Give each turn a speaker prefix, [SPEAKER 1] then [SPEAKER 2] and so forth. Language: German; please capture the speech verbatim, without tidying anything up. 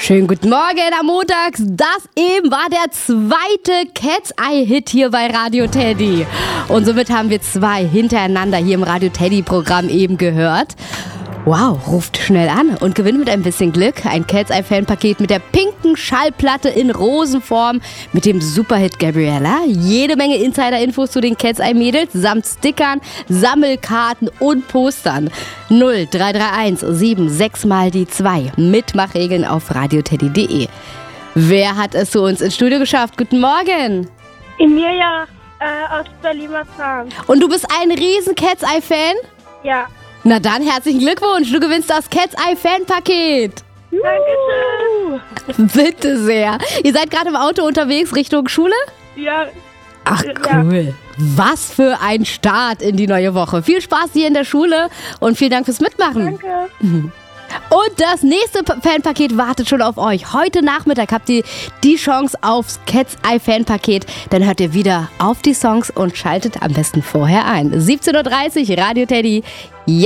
[SPEAKER 1] Schönen guten Morgen am Montag. Das eben war der zweite Cat's Eye Hit hier bei Radio Teddy. Und somit haben wir zwei hintereinander hier im Radio Teddy Programm eben gehört. Wow, ruft schnell an und gewinnt mit ein bisschen Glück ein Cat's Eye Fanpaket mit der pinken Schallplatte in Rosenform mit dem Superhit Gabriella. Jede Menge Insider-Infos zu den Cat's Eye Mädels samt Stickern, Sammelkarten und Postern. null drei drei eins sieben sechs mal die zwei. Mitmachregeln auf radioteddy punkt de. Wer hat es zu uns ins Studio geschafft? Guten Morgen.
[SPEAKER 2] Emilia äh, aus Berlin-Marzahn.
[SPEAKER 1] Und du bist ein riesen Cat's Eye Fan?
[SPEAKER 2] Ja.
[SPEAKER 1] Na dann, herzlichen Glückwunsch. Du gewinnst das Cat's Eye Fanpaket.
[SPEAKER 2] Dankeschön.
[SPEAKER 1] Bitte sehr. Ihr seid gerade im Auto unterwegs Richtung Schule?
[SPEAKER 2] Ja.
[SPEAKER 1] Ach cool. Was für ein Start in die neue Woche. Viel Spaß hier in der Schule und vielen Dank fürs Mitmachen.
[SPEAKER 2] Danke.
[SPEAKER 1] Und das nächste Fanpaket wartet schon auf euch. Heute Nachmittag habt ihr die Chance aufs Cat's Eye Fanpaket. Dann hört ihr wieder auf die Songs und schaltet am besten vorher ein. siebzehn Uhr dreißig, Radio Teddy. Ja.